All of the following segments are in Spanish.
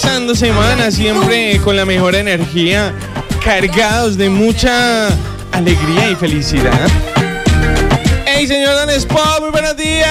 Empezando semana siempre con la mejor energía, cargados de mucha alegría y felicidad. ¡Hey, señor Dan Spot! ¡Muy buenos días!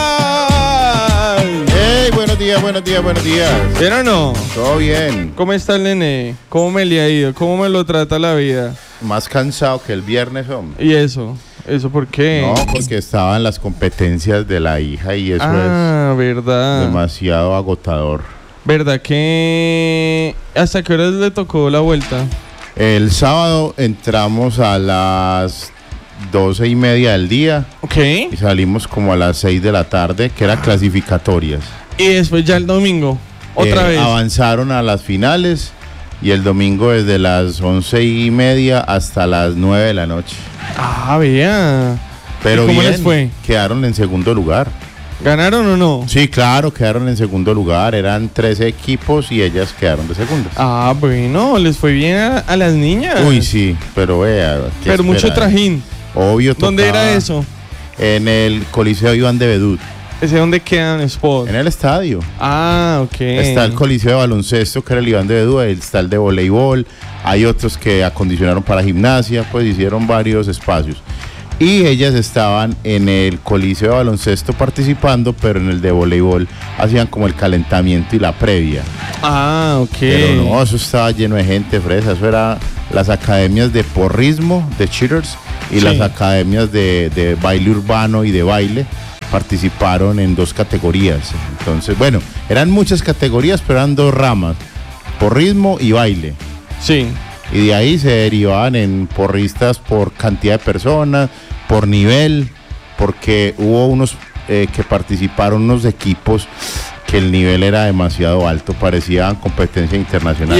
¡Hey, buenos días, buenos días, buenos días! ¿Bien o no? Todo bien. ¿Cómo está el nene? ¿Cómo me le ha ido? ¿Cómo me lo trata la vida? Más cansado que el viernes, hombre. ¿Y eso? ¿Eso por qué? No, porque estaba en las competencias de la hija y eso es verdad. demasiado agotador. ¿Verdad que hasta qué horas le tocó la vuelta? El sábado entramos a las 12:30 del día. Ok. Y salimos como a las 6 de la tarde, que eran clasificatorias. Y después ya el domingo, otra vez. Avanzaron a las finales y el domingo desde las 11:30 hasta las 9 de la noche. Ah, vea. Pero ¿Y cómo bien, les fue? Quedaron en segundo lugar. ¿Ganaron o no? Sí, claro, quedaron en segundo lugar. Eran 13 equipos y ellas quedaron de segundas. Ah, bueno, les fue bien a las niñas. Uy, sí, pero vea. Pero mucho trajín. Obvio, tocaba. ¿Dónde era eso? En el Coliseo Iván de Bedut. ¿Ese dónde queda en Spot? En el estadio. Ah, ok. Está el Coliseo de baloncesto, que era el Iván de Bedut. Está el de voleibol. Hay otros que acondicionaron para gimnasia. Pues hicieron varios espacios. Y ellas estaban en el Coliseo de baloncesto participando, pero en el de voleibol hacían como el calentamiento y la previa. Ah, ok. Pero no, eso estaba lleno de gente fresa. Eso era las academias de porrismo, de cheaters, y sí, las academias de baile urbano y de baile. Participaron en 2 categorías. Entonces, bueno, eran muchas categorías, pero eran 2 ramas: porrismo y baile. Sí. Y de ahí se derivaban en porristas por cantidad de personas, por nivel, porque hubo unos que participaron, unos equipos que el nivel era demasiado alto, parecía competencia internacional. ¿Y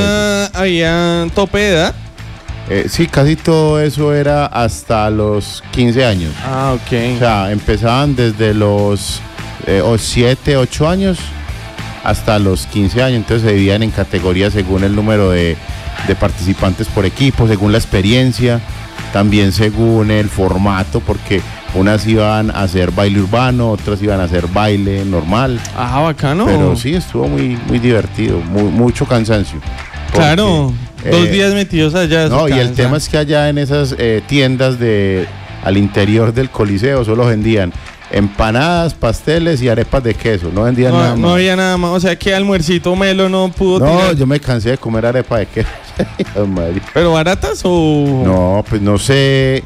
había tope de edad? Sí, casi todo eso era hasta los 15 años. Ah, ok. O sea, empezaban desde los 7, 8 años hasta los 15 años, entonces se dividían en categorías según el número de participantes por equipo, según la experiencia, también según el formato, porque unas iban a hacer baile urbano, otras iban a hacer baile normal. Ah, bacano. Pero sí, estuvo muy, muy divertido, mucho cansancio. Porque, claro, 2 días metidos allá. No, y el tema es que allá en esas tiendas al interior del Coliseo solo vendían empanadas, pasteles y arepas de queso. No vendían nada más. No había nada más. O sea que almuercito Melo no pudo No, tirar. yo me cansé de comer arepa de queso. ¿Pero baratas o...? No, pues no sé.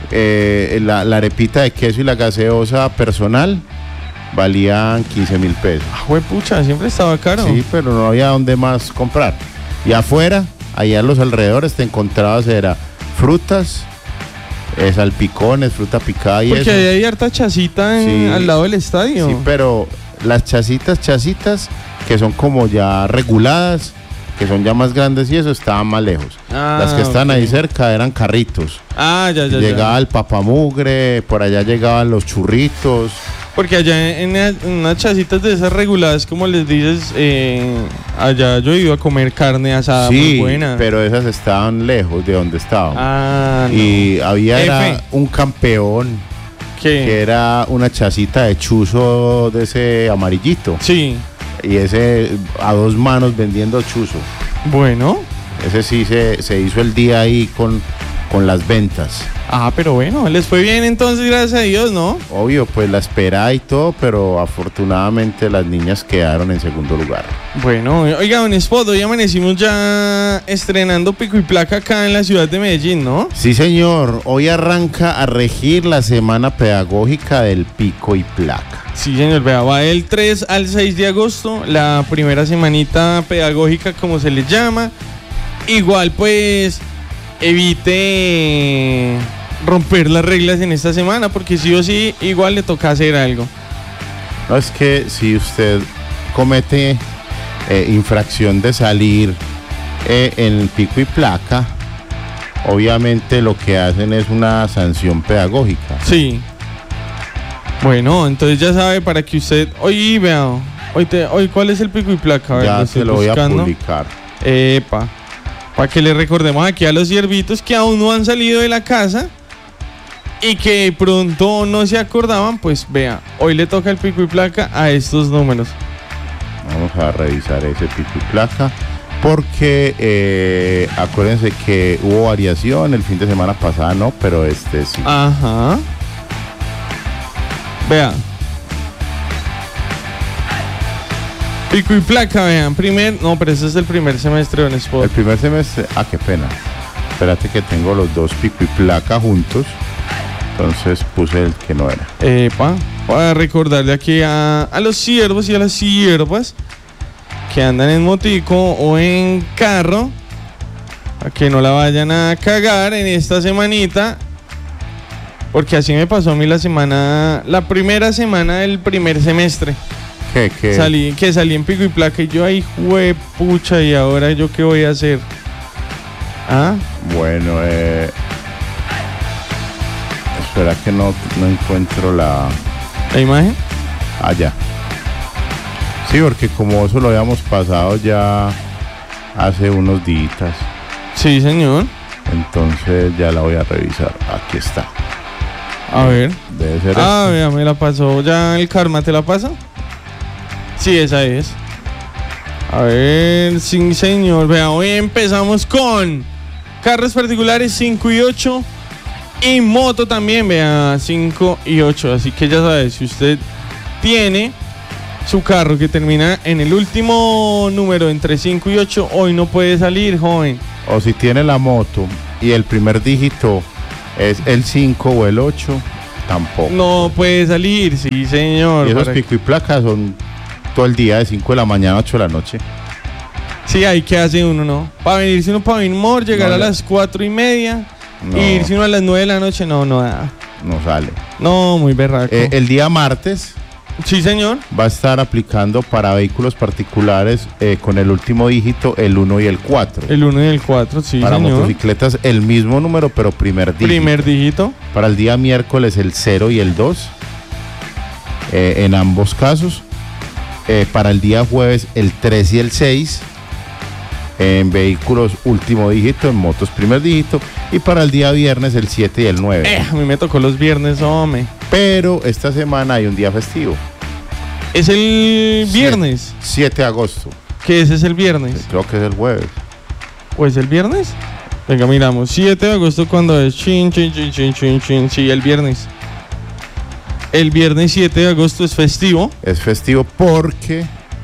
La arepita de queso y la gaseosa personal valían 15,000 pesos. Ah, juepucha, siempre estaba caro. Sí, pero no había dónde más comprar. Y afuera, allá en los alrededores, te encontrabas frutas, salpicones, fruta picada y porque eso. ahí hay harta chacita Sí, al lado del estadio. Sí, pero las chasitas que son como ya reguladas, que son ya más grandes y eso, estaban más lejos. Las que están ahí cerca eran carritos. Ah, ya. Llegaba el papamugre, por allá llegaban los churritos. Porque allá en unas chasitas de esas reguladas, como les dices, allá yo iba a comer carne asada muy buena. Pero esas estaban lejos de donde estábamos. Ah, no. Y había un campeón. ¿Qué? Que era una chacita de chuzo de ese amarillito. Sí. Y ese a 2 manos vendiendo chuzo. Bueno. Ese sí se hizo el día ahí con las ventas. Ah, pero bueno, les fue bien entonces, gracias a Dios, ¿no? Obvio, pues la esperaba y todo, pero afortunadamente las niñas quedaron en segundo lugar. Bueno, oiga, Don Spot, hoy amanecimos ya estrenando pico y placa acá en la ciudad de Medellín, ¿no? Sí, señor. Hoy arranca a regir la semana pedagógica del pico y placa. Sí, señor, vea, va del 3 al 6 de agosto, la primera semanita pedagógica, como se le llama. Igual, pues, evite romper las reglas en esta semana, porque sí o sí, igual le toca hacer algo. No, es que si usted comete infracción de salir en el pico y placa, obviamente lo que hacen es una sanción pedagógica. Sí. Bueno, entonces ya sabe, para que usted... Hoy, vea, hoy ¿cuál es el pico y placa? A ver, Ya se lo voy a publicar. Epa. Para que le recordemos aquí a los siervitos que aún no han salido de la casa y que de pronto no se acordaban, pues vea, hoy le toca el pico y placa a estos números. Vamos a revisar ese pico y placa. Porque acuérdense que hubo variación el fin de semana pasada, no, pero este sí. Ajá. Vean. Pico y placa, vean. No, pero ese es el primer semestre de Sport. El primer semestre, qué pena. Espérate que tengo los dos pico y placa juntos. Entonces puse el que no era. Epa, para recordarle aquí a los siervos y a las siervas que andan en motico o en carro, a que no la vayan a cagar en esta semanita, porque así me pasó a mí la primera semana del primer semestre. ¿Qué? Salí en pico y placa y yo ahí pucha, y ahora yo qué voy a hacer. Bueno, espera que no encuentro la imagen. Ya. Sí, porque como eso lo habíamos pasado ya hace unos días. Sí, señor. Entonces ya la voy a revisar. Aquí está. A ver. Debe ser vea, me la pasó. ¿Ya el karma te la pasa? Sí, esa es. A ver, sí, señor. Vea, hoy empezamos con carros particulares 5 y 8 y moto también, vea, 5 y 8. Así que ya sabes, si usted tiene su carro que termina en el último número entre 5 y 8, hoy no puede salir, joven. O si tiene la moto y el primer dígito es el 5 o el 8, tampoco. No puede salir, sí, señor. Y esos pico y placas son todo el día, de 5 de la mañana a 8 de la noche. Sí, ahí que hace uno, ¿no? Para venirse uno para Vinmor, llegar a las 4:30 y irse uno a las 9 de la noche, no da. No sale. No, muy berraco. El día martes. Sí, señor. Va a estar aplicando para vehículos particulares con el último dígito, el 1 y el 4. El 1 y el 4, sí, para señor. Motocicletas, el mismo número, pero primer dígito. Primer dígito. Para el día miércoles, el 0 y el 2. En ambos casos. Para el día jueves, el 3 y el 6. En vehículos, último dígito. En motos, primer dígito. Y para el día viernes, el 7 y el 9. A mí me tocó los viernes, hombre. Pero esta semana hay un día festivo. ¿Es el viernes? 7 de agosto. ¿Qué es el viernes? Creo que es el jueves. ¿O es el viernes? Venga, miramos. 7 de agosto, cuando es chin. Sí, el viernes. El viernes 7 de agosto es festivo. Es festivo porque...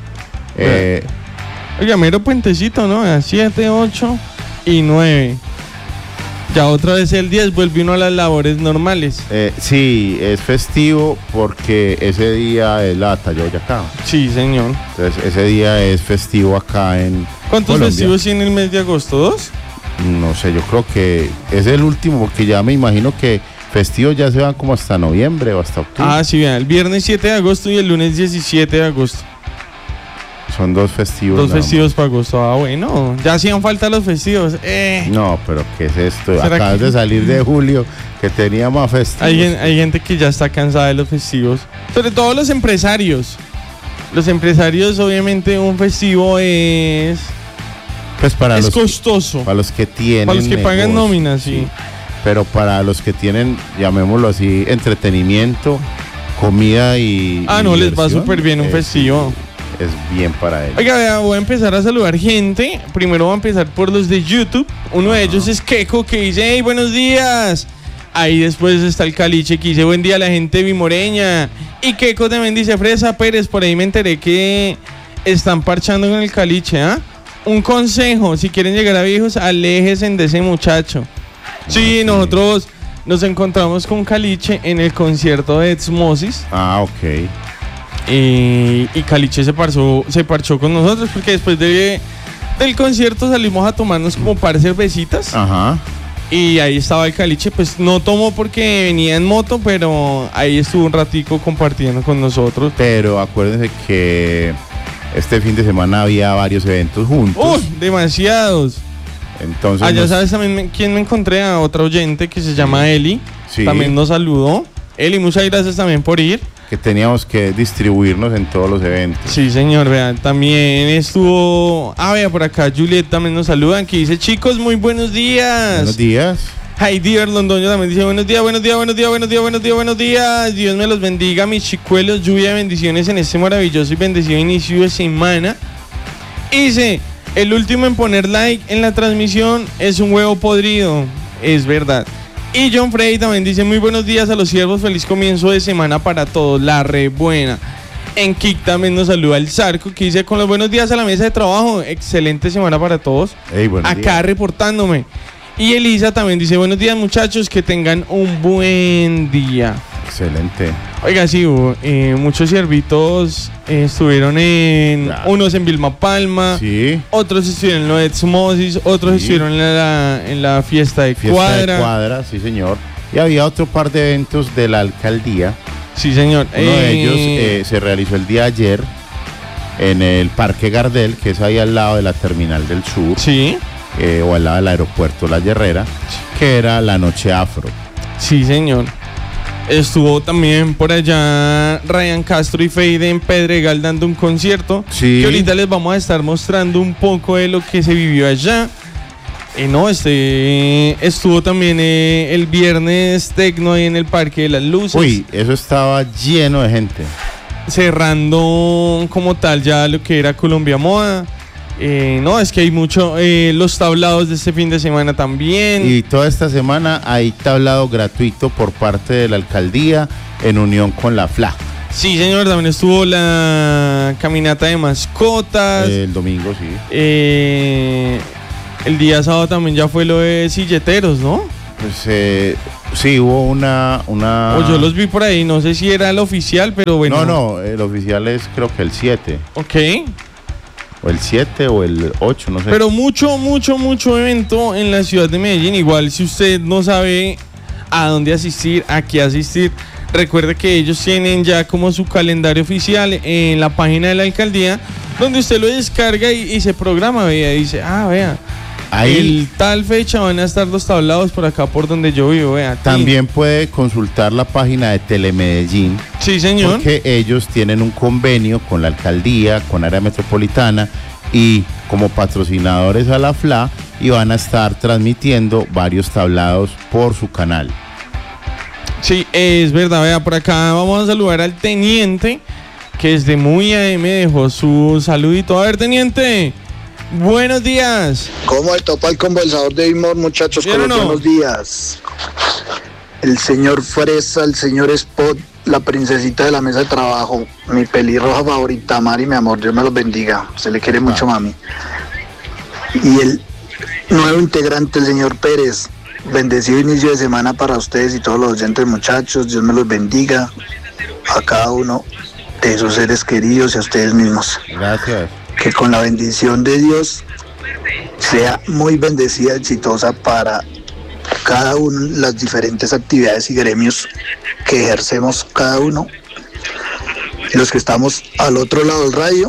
Oiga, mero puentecito, ¿no? 7, 8 y 9. Ya otra vez el 10 vuelve uno a las labores normales. Sí, es festivo porque ese día es la batalla de Boyacá. Sí, señor. Entonces ese día es festivo acá en ¿Cuántos Colombia. festivos tiene el mes de agosto? ¿2? No sé, yo creo que es el último porque ya me imagino que festivos ya se van como hasta noviembre o hasta octubre. Sí, vean, el viernes 7 de agosto y el lunes 17 de agosto. Son dos festivos. Dos festivos para agosto. Bueno, ya hacían falta los festivos. No, pero ¿qué es esto? Acabas de salir de julio, que tenía más festivos. Hay gente que ya está cansada de los festivos. Sobre todo los empresarios. Los empresarios, obviamente, un festivo es... Pues para es costoso. Para los que tienen... Para los que pagan nóminas, sí. Pero para los que tienen, llamémoslo así, entretenimiento, comida y... no, les va súper bien un festivo. Es bien para ellos. Oiga, voy a empezar a saludar gente. Primero voy a empezar por los de YouTube. Uno de ellos es Keiko, que dice: hey, buenos días. Ahí después está el Caliche, que dice: buen día a la gente vimoreña. Y Keiko también dice: Fresa Pérez, por ahí me enteré que están parchando con el Caliche, Un consejo: si quieren llegar a viejos, aléjense de ese muchacho. Sí, nosotros nos encontramos con Caliche en el concierto de Edsmosis. Ok. Y Caliche se parchó con nosotros porque después del concierto salimos a tomarnos como un par de cervecitas. Ajá. Y ahí estaba el Caliche, pues no tomó porque venía en moto, pero ahí estuvo un ratico compartiendo con nosotros. Pero acuérdense que este fin de semana había varios eventos juntos. Demasiados. Entonces ya sabes también quién me encontré, a otra oyente que se llama Eli. Sí. También nos saludó. Eli, muchas gracias también por ir. Que teníamos que distribuirnos en todos los eventos. Sí, señor, vean, también estuvo... vea, por acá Juliet también nos saludan, que dice: chicos, muy buenos días. Buenos días. Heidi Londoño también dice buenos días, buenos días, buenos días, buenos días, buenos días, buenos días. Dios me los bendiga, mis chicuelos, lluvia de bendiciones en este maravilloso y bendecido inicio de semana. Dice, el último en poner like en la transmisión es un huevo podrido. Es verdad. Y John Frey también dice muy buenos días a los siervos, feliz comienzo de semana para todos, la re buena. En Kik también nos saluda el Zarco, que dice con los buenos días a la mesa de trabajo, excelente semana para todos. Hey, buenos acá días. Reportándome. Y Elisa también dice buenos días muchachos, que tengan un buen día. Excelente. Oiga, sí, muchos siervitos estuvieron unos en Vilma Palma, Sí. otros estuvieron en los Exmosis, otros Sí. estuvieron en la fiesta de Fiesta Cuadra. de Cuadra, sí señor. Y había otro par de eventos de la alcaldía. Sí, señor. Uno de ellos se realizó el día de ayer en el Parque Gardel, que es ahí al lado de la Terminal del Sur, Sí, o al lado del aeropuerto La Herrera, que era la Noche Afro. sí, señor. Estuvo también por allá Ryan Castro y Feide en Pedregal dando un concierto. Sí. Que ahorita les vamos a estar mostrando un poco de lo que se vivió allá. Estuvo también el viernes Tecno ahí en el Parque de las Luces. Uy, eso estaba lleno de gente. Cerrando como tal ya lo que era Colombia Moda. Es que hay mucho, los tablados de este fin de semana también. Y toda esta semana hay tablado gratuito por parte de la alcaldía en unión con la FLA. Sí, señor, también estuvo la caminata de mascotas. El domingo, sí. El día sábado también ya fue lo de silleteros, ¿no? Pues sí, hubo una... O yo los vi por ahí, no sé si era el oficial, pero bueno. No, el oficial es creo que el 7. Ok. O el 7 o el 8, no sé. Pero mucho evento en la ciudad de Medellín. Igual si usted no sabe a dónde asistir, a qué asistir, recuerde que ellos tienen ya como su calendario oficial en la página de la alcaldía, donde usted lo descarga y se programa, vea, y dice, vea, Ahí el tal fecha van a estar los tablados por acá por donde yo vivo, vea. también puede consultar la página de Telemedellín, Sí, señor. porque ellos tienen un convenio con la alcaldía, con área metropolitana y como patrocinadores a la FLA, y van a estar transmitiendo varios tablados por su canal. Sí, es verdad, vea, por acá vamos a saludar al teniente, que desde muy AM dejó su saludito. A ver, teniente, buenos días. ¿Cómo le topa el conversador de Imor, muchachos? ¿Bien Con o los no? buenos días. El señor Fresa, el señor Spot, la princesita de la mesa de trabajo, mi pelirroja favorita, Mari, mi amor, Dios me los bendiga. Se le quiere mucho, mami. Y el nuevo integrante, el señor Pérez. Bendecido inicio de semana para ustedes y todos los oyentes, muchachos. Dios me los bendiga a cada uno de sus seres queridos y a ustedes mismos. Gracias. Que con la bendición de Dios sea muy bendecida, exitosa para cada uno, las diferentes actividades y gremios que ejercemos cada uno. Y los que estamos al otro lado del radio,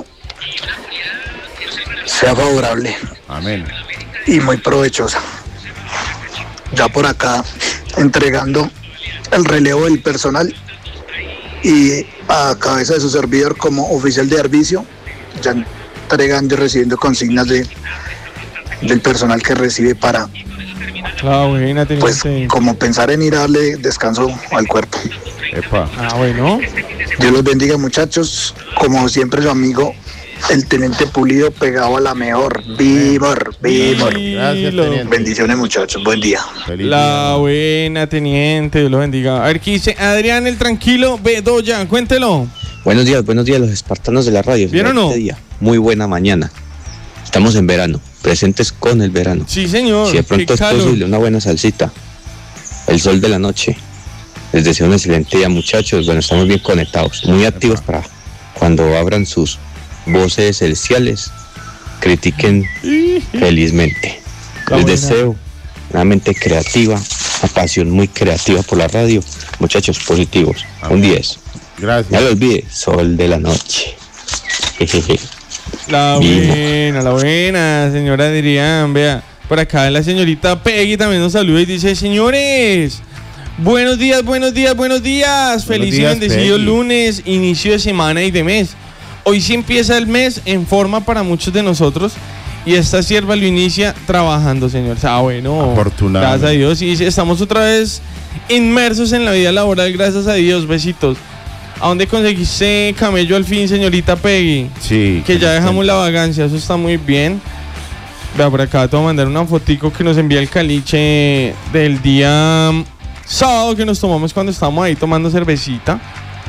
sea favorable Amén. y muy provechosa. Ya por acá entregando el relevo del personal y a cabeza de su servidor como oficial de servicio, ya entregando y recibiendo consignas del personal que recibe para, Buena, teniente. pues, como pensar en ir a darle descanso al cuerpo. Epa. Bueno. Dios los bendiga, muchachos. Como siempre, su amigo, el teniente Pulido, pegado a la mejor. Vivor. Gracias, teniente. Bendiciones, muchachos. Buen día. Feliz La día. buena, teniente, Dios lo bendiga. A ver, ¿qué dice Adrián el Tranquilo Bedoya? Cuéntelo. Buenos días, los espartanos de la radio. ¿Bien o no? Este día, muy buena mañana. Estamos en verano, presentes con el verano. Sí, señor. Si de pronto qué es calor. posible, una buena salsita. El sol de la noche. Les deseo un excelente día, muchachos. Bueno, estamos bien conectados, muy activos para cuando abran sus voces celestiales, critiquen felizmente. La Les buena. deseo una mente creativa, una pasión muy creativa por la radio. Muchachos, positivos. Un 10. No Gracias. lo olvide, sol de la noche. Jejeje. La Vivo. buena, señora Adrián. Vea, por acá la señorita Peggy también nos saluda y dice, señores, buenos días, buenos días, buenos días. Feliz y días, bendecido Peggy. lunes, inicio de semana y de mes. Hoy sí empieza el mes en forma para muchos de nosotros y esta sierva lo inicia trabajando, señor. Ah, bueno. Afortunadamente. Gracias a Dios. Y estamos otra vez inmersos en la vida laboral, gracias a Dios. Besitos. ¿A dónde conseguiste camello al fin, señorita Peggy? Sí. Que ya dejamos la vagancia, eso está muy bien. Vea, por acá te voy a mandar una fotico que nos envía el caliche del día sábado que nos tomamos cuando estábamos ahí tomando cervecita.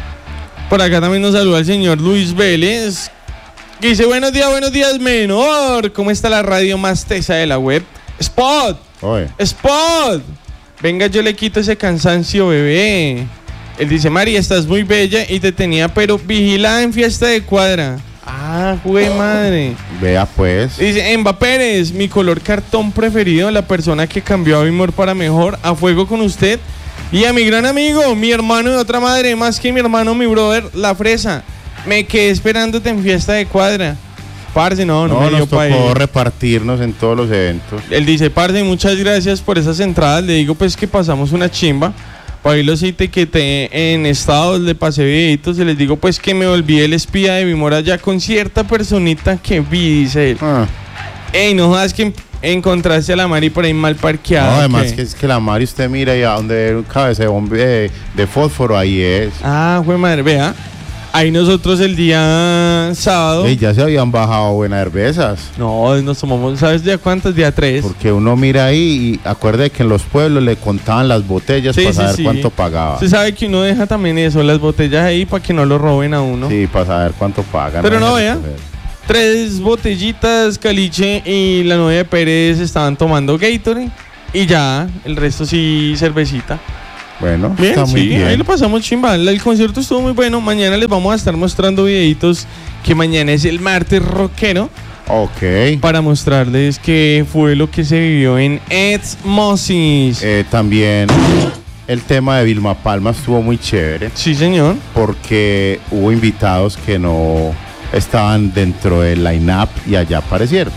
Por acá también nos saluda el señor Luis Vélez, que dice: buenos días, menor. ¿Cómo está la radio más tesa de la web? Spot. Oye. Spot. Venga, yo le quito ese cansancio, bebé. Él dice: María, estás muy bella y te tenía pero vigilada en fiesta de cuadra. Ah, güey, madre. Vea pues. Dice: Emba Pérez, mi color cartón preferido, la persona que cambió a Bimor para mejor, a fuego con usted. Y a mi gran amigo, mi hermano de otra madre, más que mi hermano, mi brother, la fresa. Me quedé esperándote en fiesta de cuadra. Parce, no me dio nos pa' tocó ir. repartirnos en todos los eventos. Él dice: parce, muchas gracias por esas entradas. Le digo pues que pasamos una chimba. Para ahí los etiqueté en estados, le pasé videitos y les digo pues que me volví el espía de Bimora ya con cierta personita que vi, dice él. Ey, no jodas que encontraste a la Mari por ahí mal parqueada. No, además que es que la Mari, usted mira y a donde un cabezón de fósforo, ahí es. Ah, güey, madre, vea. Ahí nosotros el día sábado. Ey, ya se habían bajado buenas cervezas. No, nos tomamos, ¿sabes día cuántas? Día 3. Porque uno mira ahí y acuerde que en los pueblos le contaban las botellas para saber cuánto pagaba. Usted sabe que uno deja también eso, las botellas ahí para que no lo roben a uno. Sí, para saber cuánto pagan. Pero no, vea. 3 botellitas, Caliche y la novia de Pérez estaban tomando Gatorade. Y ya, el resto sí, cervecita. Bueno, Bien, está muy sí, bien. ahí lo pasamos chimba. El concierto estuvo muy bueno. Mañana les vamos a estar mostrando videitos, que mañana es el martes rockero, Ok. para mostrarles qué fue lo que se vivió en Etmosis. También el tema de Vilma Palma estuvo muy chévere Sí, señor. porque hubo invitados que no estaban dentro del line-up y allá aparecieron.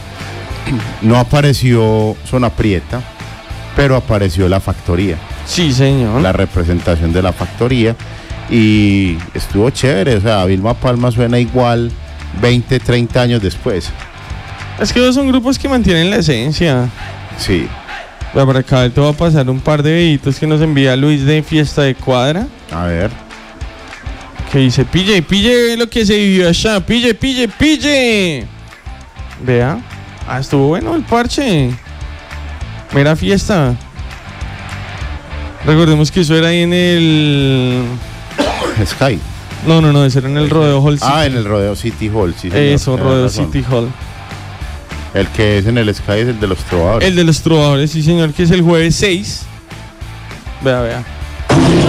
No apareció Zona Prieta, pero apareció La Factoría, Sí, señor. la representación de La Factoría, y estuvo chévere. O sea, Vilma Palma suena igual 20, 30 años después. Es que son grupos que mantienen la esencia. Sí. Vea, por acá te voy a pasar un par de videitos que nos envía Luis de Fiesta de Cuadra. A ver. Que dice: pille lo que se vivió allá, pille. Vea. Ah, estuvo bueno el parche. Mera fiesta. Recordemos que eso era ahí en el... Sky. No, eso era en el Rodeo Hall City. Ah, en el Rodeo City Hall, sí, señor. Eso, Tiene Rodeo razón. City Hall. El que es en el Sky es el de los trovadores. El de los trovadores, sí señor, que es el jueves 6. Vea.